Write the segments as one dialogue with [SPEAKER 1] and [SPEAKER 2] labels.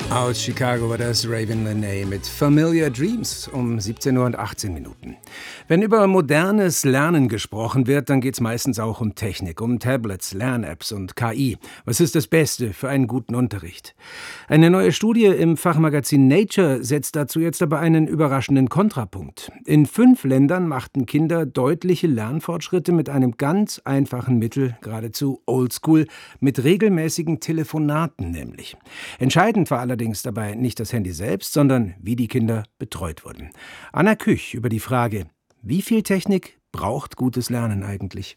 [SPEAKER 1] Aus Chicago war das Raven Lenae mit Familiar Dreams um 17:18 Uhr. Wenn über modernes Lernen gesprochen wird, dann geht es meistens auch um Technik, um Tablets, Lern-Apps und KI. Was ist das Beste für einen guten Unterricht? Eine neue Studie im Fachmagazin Nature setzt dazu jetzt aber einen überraschenden Kontrapunkt. In 5 Ländern machten Kinder deutliche Lernfortschritte mit einem ganz einfachen Mittel, geradezu oldschool, mit regelmäßigen Telefonaten nämlich. Entscheidend war allerdings dabei nicht das Handy selbst, sondern wie die Kinder betreut wurden. Anna Küch über die Frage, wie viel Technik braucht gutes Lernen eigentlich?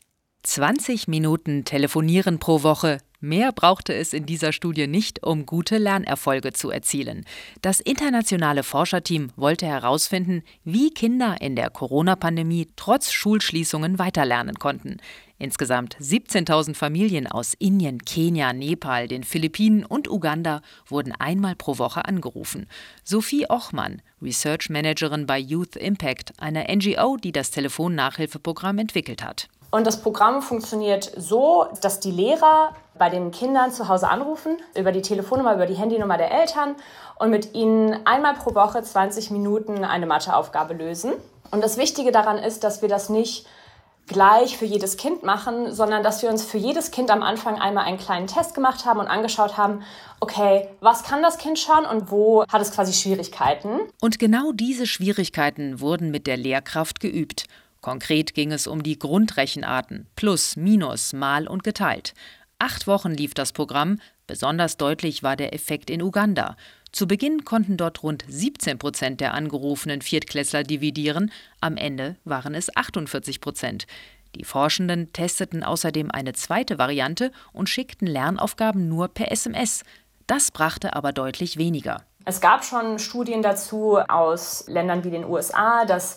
[SPEAKER 2] 20 Minuten telefonieren pro Woche. Mehr brauchte es in dieser Studie nicht, um gute Lernerfolge zu erzielen. Das internationale Forscherteam wollte herausfinden, wie Kinder in der Corona-Pandemie trotz Schulschließungen weiterlernen konnten. Insgesamt 17.000 Familien aus Indien, Kenia, Nepal, den Philippinen und Uganda wurden einmal pro Woche angerufen. Sophie Ochmann, Research Managerin bei Youth Impact, einer NGO, die das Telefonnachhilfeprogramm entwickelt hat.
[SPEAKER 3] Und das Programm funktioniert so, dass die Lehrer bei den Kindern zu Hause anrufen, über die Telefonnummer, über die Handynummer der Eltern und mit ihnen einmal pro Woche 20 Minuten eine Matheaufgabe lösen. Und das Wichtige daran ist, dass wir das nicht gleich für jedes Kind machen, sondern dass wir uns für jedes Kind am Anfang einmal einen kleinen Test gemacht haben und angeschaut haben, okay, was kann das Kind schon und wo hat es quasi Schwierigkeiten?
[SPEAKER 2] Und genau diese Schwierigkeiten wurden mit der Lehrkraft geübt. Konkret ging es um die Grundrechenarten, plus, minus, mal und geteilt. 8 Wochen lief das Programm, besonders deutlich war der Effekt in Uganda. Zu Beginn konnten dort rund 17% der angerufenen Viertklässler dividieren, am Ende waren es 48%. Die Forschenden testeten außerdem eine zweite Variante und schickten Lernaufgaben nur per SMS. Das brachte aber deutlich weniger.
[SPEAKER 3] Es gab schon Studien dazu aus Ländern wie den USA, dass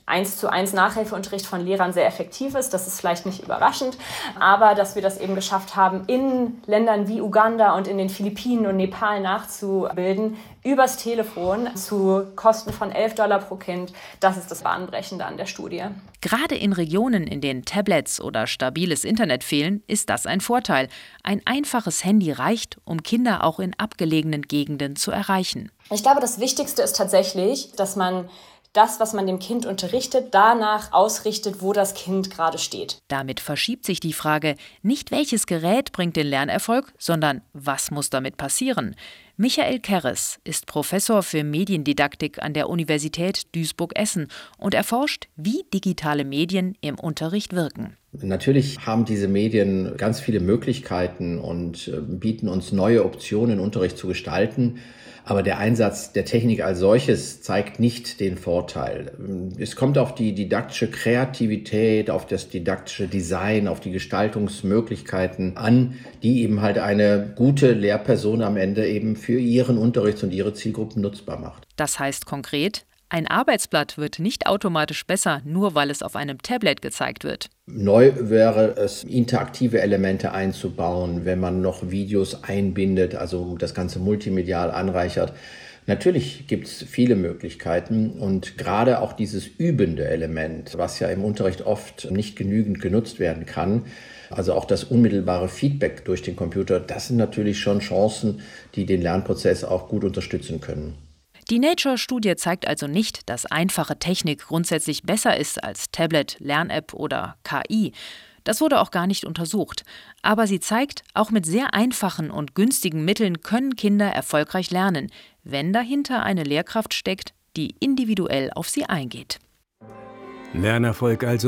[SPEAKER 3] 1:1 Nachhilfeunterricht von Lehrern sehr effektiv ist. Das ist vielleicht nicht überraschend, aber dass wir das eben geschafft haben, in Ländern wie Uganda und in den Philippinen und Nepal nachzubilden, übers Telefon zu Kosten von $11 pro Kind, das ist das Bahnbrechende an der Studie.
[SPEAKER 2] Gerade in Regionen, in denen Tablets oder stabiles Internet fehlen, ist das ein Vorteil. Ein einfaches Handy reicht, um Kinder auch in abgelegenen Gegenden zu erreichen.
[SPEAKER 3] Ich glaube, das Wichtigste ist tatsächlich, dass man das, was man dem Kind unterrichtet, danach ausrichtet, wo das Kind gerade steht.
[SPEAKER 2] Damit verschiebt sich die Frage, nicht welches Gerät bringt den Lernerfolg, sondern was muss damit passieren? Michael Kerres ist Professor für Mediendidaktik an der Universität Duisburg-Essen und erforscht, wie digitale Medien im Unterricht wirken.
[SPEAKER 4] Natürlich haben diese Medien ganz viele Möglichkeiten und bieten uns neue Optionen, Unterricht zu gestalten. Aber der Einsatz der Technik als solches zeigt nicht den Vorteil. Es kommt auf die didaktische Kreativität, auf das didaktische Design, auf die Gestaltungsmöglichkeiten an, die eben halt eine gute Lehrperson am Ende eben für ihren Unterricht und ihre Zielgruppen nutzbar macht.
[SPEAKER 2] Das heißt konkret, ein Arbeitsblatt wird nicht automatisch besser, nur weil es auf einem Tablet gezeigt wird.
[SPEAKER 4] Neu wäre es, interaktive Elemente einzubauen, wenn man noch Videos einbindet, also das Ganze multimedial anreichert. Natürlich gibt es viele Möglichkeiten und gerade auch dieses übende Element, was ja im Unterricht oft nicht genügend genutzt werden kann, also auch das unmittelbare Feedback durch den Computer, das sind natürlich schon Chancen, die den Lernprozess auch gut unterstützen können.
[SPEAKER 2] Die Nature-Studie zeigt also nicht, dass einfache Technik grundsätzlich besser ist als Tablet, Lern-App oder KI. Das wurde auch gar nicht untersucht. Aber sie zeigt, auch mit sehr einfachen und günstigen Mitteln können Kinder erfolgreich lernen, wenn dahinter eine Lehrkraft steckt, die individuell auf sie eingeht.
[SPEAKER 1] Lernerfolg also